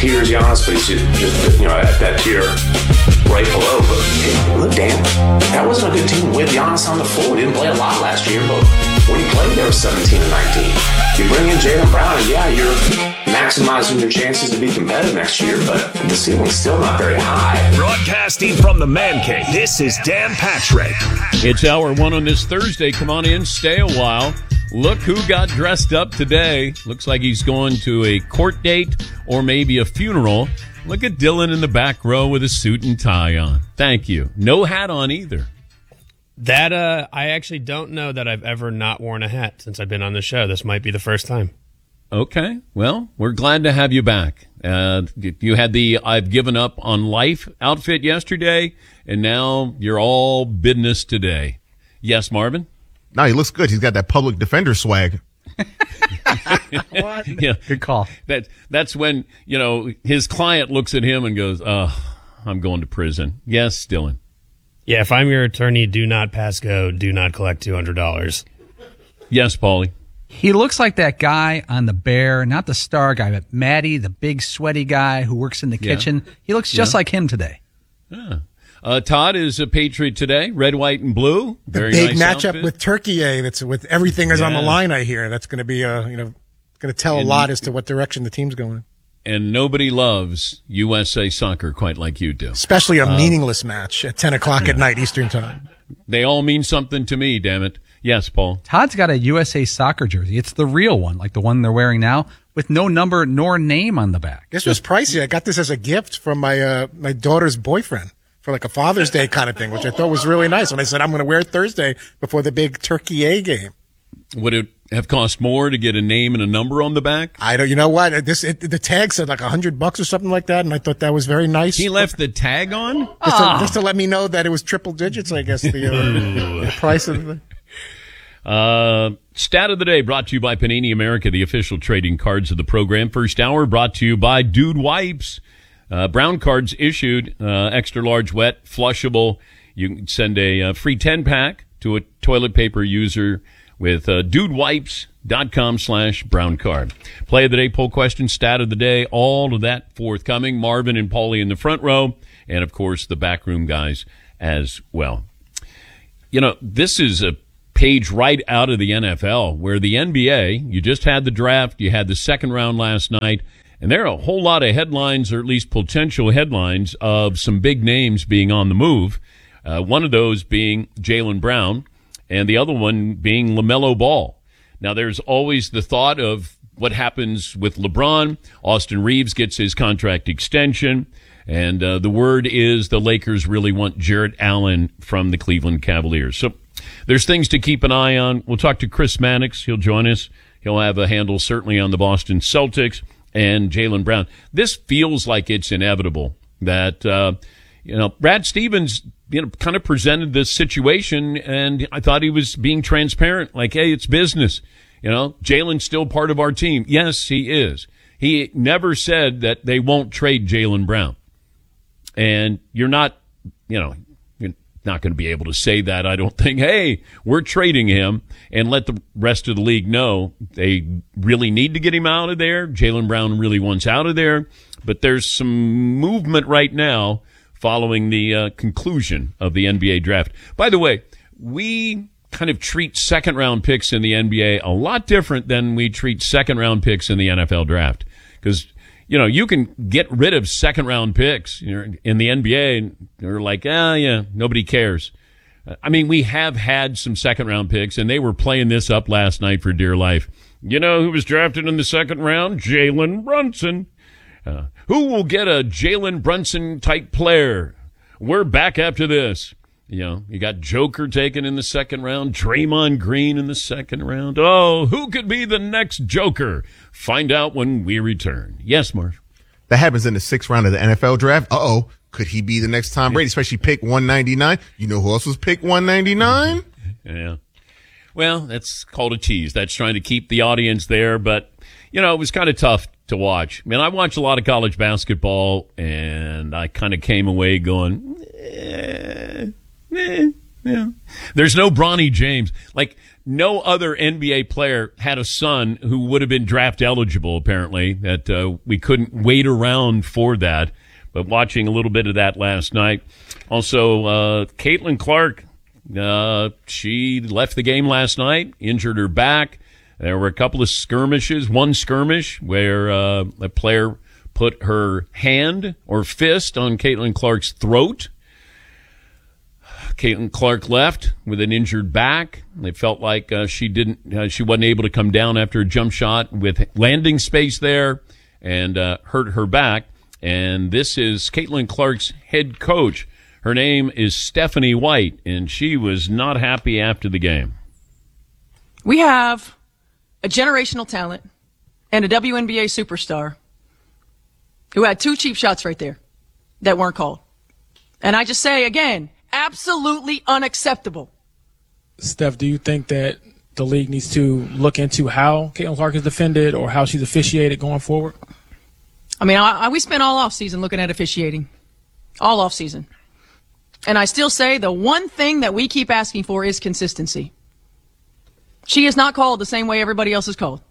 tiers Giannis, but he's just at that tier right below. But hey, look, Dan, that wasn't a good team with Giannis on the floor. He didn't play a lot last year, but when he played, they were 17 and 19. You bring in Jaylen Brown, and yeah, you're maximizing your chances to be competitive next year, but the ceiling's still not very high. Broadcasting from the Man Cave, this is Dan Patrick. It's hour one on this Thursday. Come on in, stay a while. Look who got dressed up today. Looks like he's going to a court date or maybe a funeral. Look at Dylan in the back row with a suit and tie on. Thank you. No hat on either. That I actually don't know that I've ever not worn a hat since I've been on the show. This might be the first time. Okay. Well, we're glad to have you back. You had the I've given up on life outfit yesterday, and now you're all business today. Yes, Marvin? No, he looks good. He's got that public defender swag. What? Yeah. Good call. That's when, his client looks at him and goes, I'm going to prison. Yes, Dylan. Yeah, if I'm your attorney, do not pass go. Do not collect $200. Yes, Paulie. He looks like that guy on The Bear, not the star guy, but Matty, the big sweaty guy who works in the kitchen. He looks just like him today. Yeah. Todd is a Patriot today, red, white, and blue. Very the big nice matchup outfit. with Turkey. That's with everything is on the line. I hear that's going to be going to tell a lot as to what direction the team's going. And nobody loves USA soccer quite like you do. Especially a meaningless match at 10 o'clock at night Eastern time. They all mean something to me, damn it. Yes, Paul. Todd's got a USA soccer jersey. It's the real one, like the one they're wearing now, with no number nor name on the back. This was pricey. I got this as a gift from my my daughter's boyfriend for like a Father's Day kind of thing, which I thought was really nice. And I said, I'm going to wear it Thursday before the big Turkey A game. Would it have cost more to get a name and a number on the back? I don't. You know what? The tag said like $100 or something like that, and I thought that was very nice. He left the tag on just to let me know that it was triple digits. I guess the price of the. Stat of the day brought to you by Panini America, the official trading cards of the program. First hour brought to you by Dude Wipes. Brown cards issued, extra large, wet, flushable. You can send a free 10-pack to a toilet paper user with dudewipes.com/brown card. Play of the day, poll question, stat of the day, all of that forthcoming. Marvin and Paulie in the front row, and of course the backroom guys as well. This is a page right out of the NFL, where the NBA, you just had the draft, you had the second round last night, and there are a whole lot of headlines, or at least potential headlines, of some big names being on the move. One of those being Jaylen Brown, and the other one being LaMelo Ball. Now, there's always the thought of what happens with LeBron. Austin Reeves gets his contract extension, and the word is the Lakers really want Jarrett Allen from the Cleveland Cavaliers. So there's things to keep an eye on. We'll talk to Chris Mannix. He'll join us. He'll have a handle certainly on the Boston Celtics and Jaylen Brown. This feels like it's inevitable that, Brad Stevens, kind of presented this situation, and I thought he was being transparent. Like, hey, it's business. Jaylen's still part of our team. Yes, he is. He never said that they won't trade Jaylen Brown. And you're not going to be able to say that, I don't think. Hey, we're trading him, and let the rest of the league know they really need to get him out of there. Jaylen Brown really wants out of there. But there's some movement right now following the conclusion of the NBA draft. By the way, we kind of treat second-round picks in the NBA a lot different than we treat second-round picks in the NFL draft. Because, you can get rid of second-round picks in the NBA, and they're like, nobody cares. I mean, we have had some second-round picks, and they were playing this up last night for dear life. You know who was drafted in the second round? Jalen Brunson. Who will get a Jalen Brunson-type player? We're back after this. You got Joker taken in the second round, Draymond Green in the second round. Oh, who could be the next Joker? Find out when we return. Yes, Marv. That happens in the sixth round of the NFL draft. Uh-oh. Could he be the next Tom Brady, especially pick 199? You know who else was pick 199? Yeah. Well, that's called a tease. That's trying to keep the audience there, but, it was kind of tough to watch. I mean, I watch a lot of college basketball, and I kind of came away going, Yeah. There's no Bronny James. Like, no other NBA player had a son who would have been draft eligible, apparently, that we couldn't wait around for that. But watching a little bit of that last night. Also, Caitlin Clark, she left the game last night, injured her back. There were a couple of skirmishes, one skirmish where a player put her hand or fist on Caitlin Clark's throat. Caitlin Clark left with an injured back. They felt like she wasn't able to come down after a jump shot with landing space there and hurt her back. And this is Caitlin Clark's head coach. Her name is Stephanie White, and she was not happy after the game. We have a generational talent and a WNBA superstar who had 2 cheap shots right there that weren't called. And I just say again, absolutely unacceptable. Steph, do you think that the league needs to look into how Caitlin Clark is defended or how she's officiated going forward? I mean, we spent all offseason looking at officiating. All offseason. And I still say the one thing that we keep asking for is consistency. She is not called the same way everybody else is called.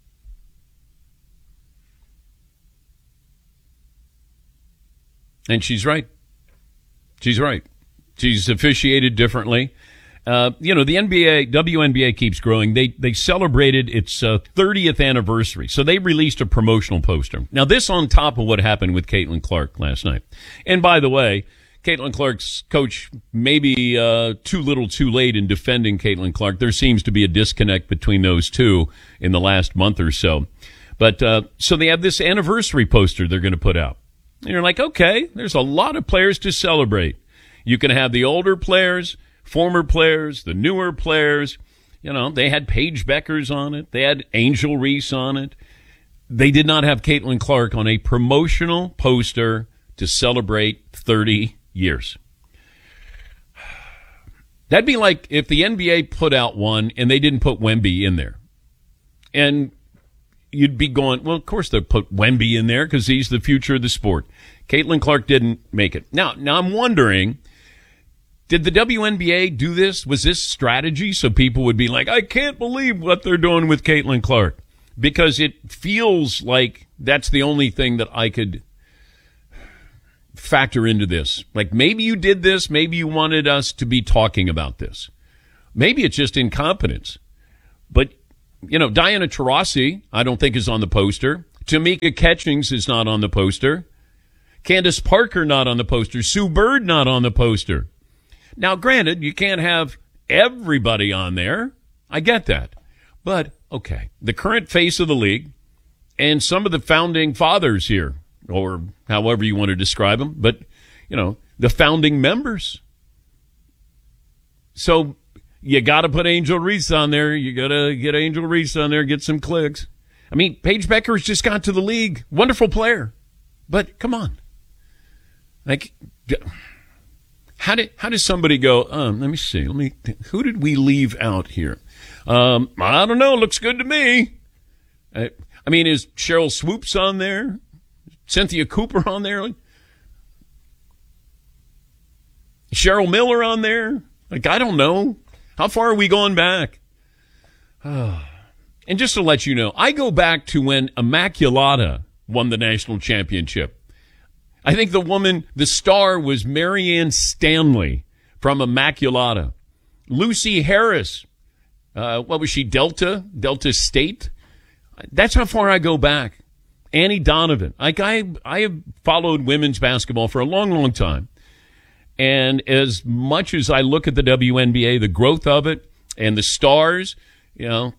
And she's right. She's right. She's officiated differently. The WNBA keeps growing. They celebrated its 30th anniversary, so they released a promotional poster. Now, this on top of what happened with Caitlin Clark last night. And by the way, Caitlin Clark's coach maybe too little too late in defending Caitlin Clark. There seems to be a disconnect between those two in the last month or so. But so they have this anniversary poster they're going to put out. And you're like, okay, there's a lot of players to celebrate. You can have the older players, former players, the newer players. You know, they had Paige Beckers on it. They had Angel Reese on it. They did not have Caitlin Clark on a promotional poster to celebrate 30 years. That'd be like if the NBA put out one and they didn't put Wemby in there. And you'd be going, well, of course they'll put Wemby in there because he's the future of the sport. Caitlin Clark didn't make it. Now I'm wondering, did the WNBA do this? Was this strategy so people would be like, I can't believe what they're doing with Caitlin Clark? Because it feels like that's the only thing that I could factor into this. Like, maybe you did this. Maybe you wanted us to be talking about this. Maybe it's just incompetence. But, Diana Taurasi, I don't think is on the poster. Tamika Catchings is not on the poster. Candace Parker not on the poster. Sue Bird not on the poster. Now, granted, you can't have everybody on there. I get that. But, okay, the current face of the league and some of the founding fathers here, or however you want to describe them, but, the founding members. So you got to put Angel Reese on there. You got to get Angel Reese on there, get some clicks. I mean, Paige Beckers just got to the league. Wonderful player. But come on. Like, how does somebody go, let me see. Who did we leave out here? I don't know. Looks good to me. I mean, is Cheryl Swoops on there? Cynthia Cooper on there? Cheryl Miller on there? Like, I don't know. How far are we going back? And just to let you know, I go back to when Immaculata won the national championship. I think the star was Marianne Stanley from Immaculata. Lucy Harris, what was she, Delta State? That's how far I go back. Annie Donovan. Like, I have followed women's basketball for a long, long time. And as much as I look at the WNBA, the growth of it, and the stars, they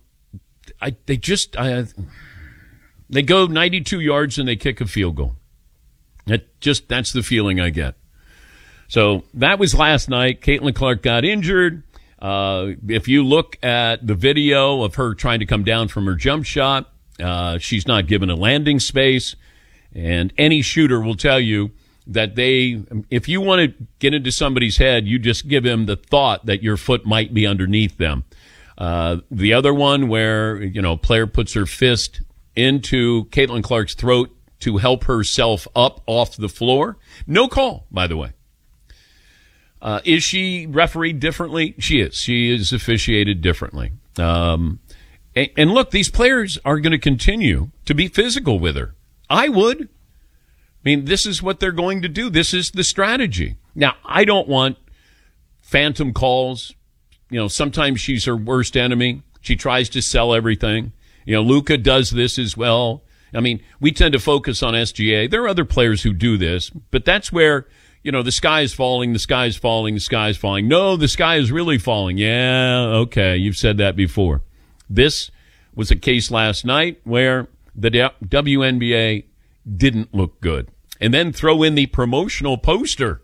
go 92 yards and they kick a field goal. That's the feeling I get. So that was last night. Caitlin Clark got injured. If you look at the video of her trying to come down from her jump shot, she's not given a landing space. And any shooter will tell you that if you want to get into somebody's head, you just give him the thought that your foot might be underneath them. The other one where, a player puts her fist into Caitlin Clark's throat to help herself up off the floor. No call, by the way. Is she refereed differently? She is. She is officiated differently. And look, these players are going to continue to be physical with her. I would. I mean, this is what they're going to do. This is the strategy. Now, I don't want phantom calls. Sometimes she's her worst enemy. She tries to sell everything. Luka does this as well. I mean, we tend to focus on SGA. There are other players who do this, but that's where, the sky is falling, the sky is falling, the sky is falling. No, the sky is really falling. Yeah, okay, you've said that before. This was a case last night where the WNBA didn't look good. And then throw in the promotional poster.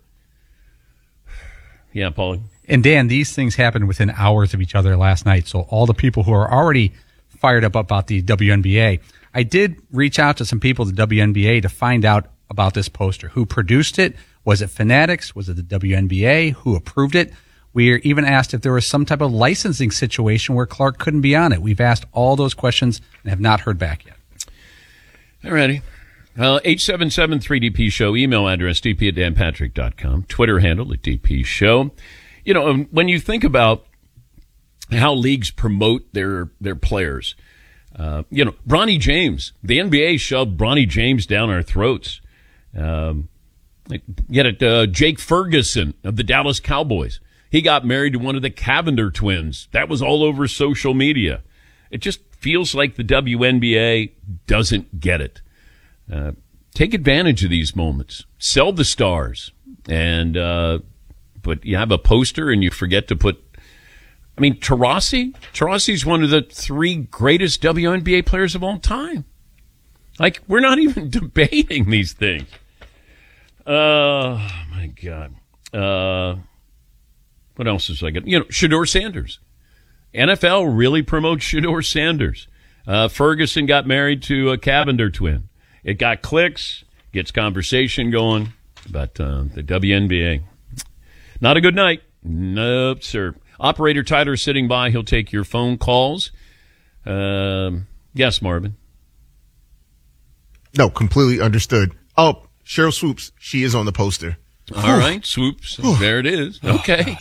Yeah, Paulie. And Dan, these things happened within hours of each other last night. So all the people who are already fired up about the WNBA, I did reach out to some people at the WNBA to find out about this poster. Who produced it? Was it Fanatics? Was it the WNBA? Who approved it? We even asked if there was some type of licensing situation where Clark couldn't be on it. We've asked all those questions and have not heard back yet. All righty. 877-3DP Show, email address dp@danpatrick.com, Twitter handle at DP Show. When you think about how leagues promote their players, Bronny James, the NBA shoved Bronny James down our throats. Jake Ferguson of the Dallas Cowboys. He got married to one of the Cavender twins. That was all over social media. It just feels like the WNBA doesn't get it. Take advantage of these moments. Sell the stars. But you have a poster and you forget to put... I mean, Taurasi's one of the 3 greatest WNBA players of all time. Like, we're not even debating these things. Oh, my God. What else is I got? Shedeur Sanders. NFL really promotes Shedeur Sanders. Ferguson got married to a Cavender twin. It got clicks, gets conversation going, but the WNBA, not a good night. Nope, sir. Operator Tyler sitting by. He'll take your phone calls. Yes, Marvin. No, completely understood. Oh, Cheryl Swoops. She is on the poster. All right, Swoops. There it is. Okay.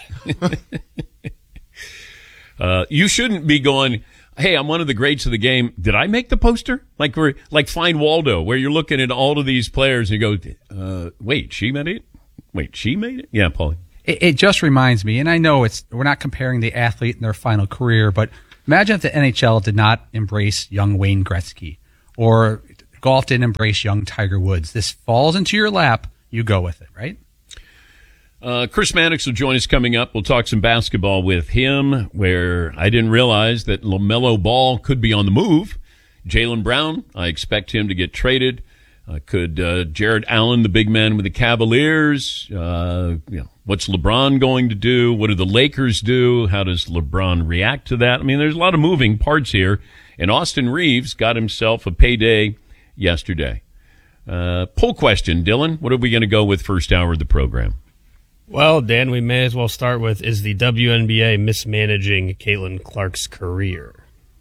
You shouldn't be going, hey, I'm one of the greats of the game. Did I make the poster? Like Find Waldo, where you're looking at all of these players and you go, wait, she made it? Wait, she made it? Yeah, Paulie. It just reminds me, and I know we're not comparing the athlete in their final career, but imagine if the NHL did not embrace young Wayne Gretzky, or golf didn't embrace young Tiger Woods. This falls into your lap, you go with it, right? Chris Mannix will join us coming up. We'll talk some basketball with him, where I didn't realize that LaMelo Ball could be on the move. Jaylen Brown, I expect him to get traded. Could Jared Allen, the big man with the Cavaliers, what's LeBron going to do? What do the Lakers do? How does LeBron react to that? I mean, there's a lot of moving parts here. And Austin Reeves got himself a payday yesterday. Poll question, Dylan. What are we going to go with first hour of the program? Well, Dan, we may as well start with, is the WNBA mismanaging Caitlin Clark's career?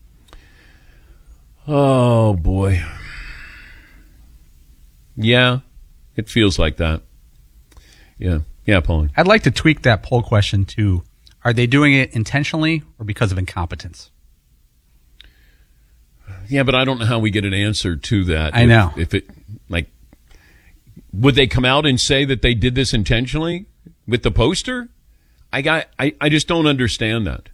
Oh, boy. Yeah, it feels like that. Yeah, Pauline. I'd like to tweak that poll question to, are they doing it intentionally or because of incompetence? Yeah, but I don't know how we get an answer to that. I know. If it, would they come out and say that they did this intentionally with the poster? I just don't understand that.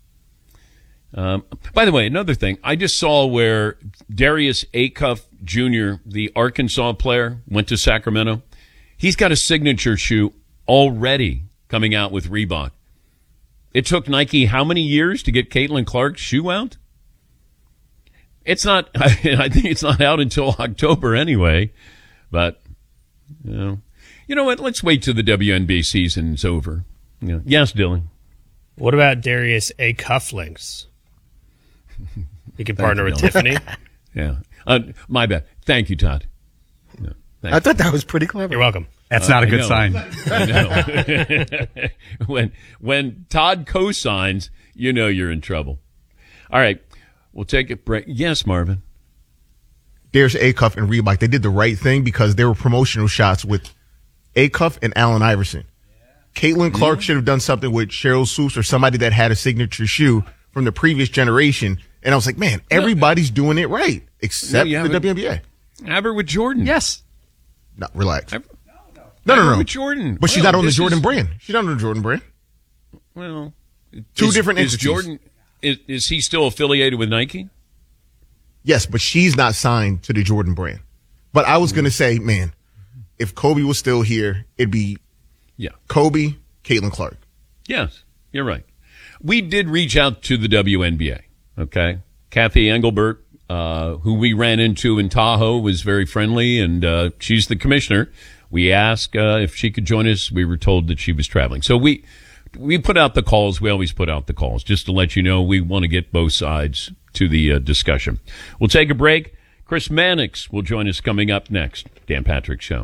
By the way, another thing, I just saw where Darius Acuff Jr., the Arkansas player, went to Sacramento. He's got a signature shoe already coming out with Reebok. It took Nike how many years to get Caitlin Clark's shoe out? It's not, I think it's not out until October anyway, but, you know what? Let's wait till the WNBA season's over. Yes, Dylan. What about Darius A. Cufflinks? He can partner with Tiffany. Yeah. My bad. Thank you, Todd. Yeah, I thought that was pretty clever. You're welcome. That's not a good sign. I know. when Todd co-signs, you know you're in trouble. All right. We'll take a break. Yes, Marvin. Darius Acuff and Reebok, they did the right thing because they were promotional shots with Acuff and Allen Iverson. Caitlin Clark should have done something with Cheryl Swoops or somebody that had a signature shoe from the previous generation. And I was like, man, everybody's doing it right except the WNBA. Have her with Jordan. Yes. No, relax. No. With Jordan. But she's not on the Jordan brand. She's not on the Jordan brand. Well, two different entities. entities. Jordan, is he still affiliated with Nike? Yes, but she's not signed to the Jordan brand. But I was going to say, man, if Kobe was still here, it'd be Kobe, Caitlin Clark. Yes, you're right. We did reach out to the WNBA, okay? Kathy Engelbert, who we ran into in Tahoe, was very friendly, and she's the commissioner. We asked if she could join us. We were told that she was traveling. So we put out the calls. We always put out the calls just to let you know we want to get both sides to the discussion. We'll take a break. Chris Mannix will join us coming up next. Dan Patrick Show.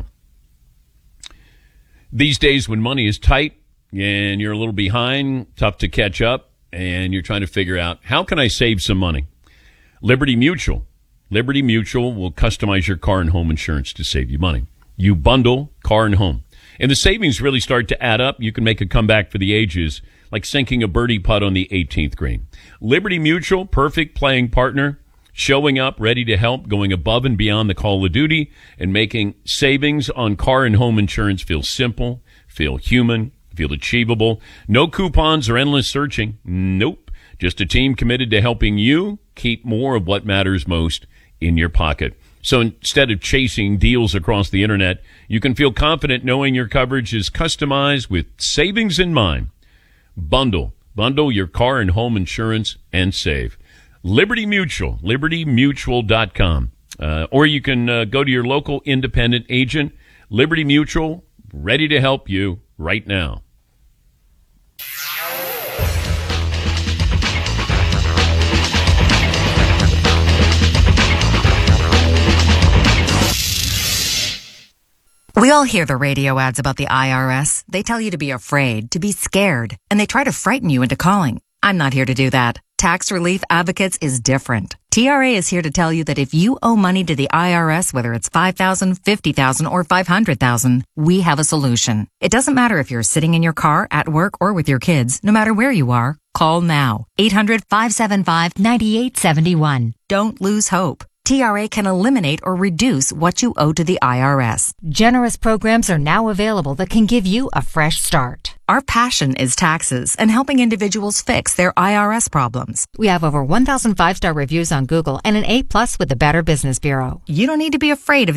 These days when money is tight and you're a little behind, tough to catch up, and you're trying to figure out, how can I save some money? Liberty Mutual will customize your car and home insurance to save you money. You bundle car and home, and the savings really start to add up. You can make a comeback for the ages, like sinking a birdie putt on the 18th green. Liberty Mutual, perfect playing partner, showing up, ready to help, going above and beyond the call of duty, and making savings on car and home insurance feel simple, feel human, feel achievable. No coupons or endless searching. Nope. Just a team committed to helping you keep more of what matters most in your pocket. So instead of chasing deals across the internet, you can feel confident knowing your coverage is customized with savings in mind. Bundle your car and home insurance and save. Liberty Mutual, libertymutual.com. Or you can go to your local independent agent. Liberty Mutual, ready to help you right now. We all hear the radio ads about the IRS. They tell you to be afraid, to be scared, and they try to frighten you into calling. I'm not here to do that. Tax Relief Advocates is different. TRA is here to tell you that if you owe money to the IRS, whether it's $5,000, $50,000, or $500,000, we have a solution. It doesn't matter if you're sitting in your car, at work, or with your kids. No matter where you are, call now. 800-575-9871. Don't lose hope. TRA can eliminate or reduce what you owe to the IRS. Generous programs are now available that can give you a fresh start. Our passion is taxes and helping individuals fix their IRS problems. We have over 1,000 5-star reviews on Google and an A+ with the Better Business Bureau. You don't need to be afraid of